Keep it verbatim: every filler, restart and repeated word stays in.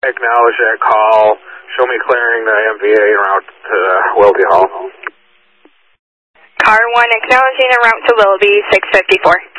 Acknowledge that call. Show me clearing the M V A route to Wilby Hall. Car one, acknowledging a route to Wilby, six fifty-four.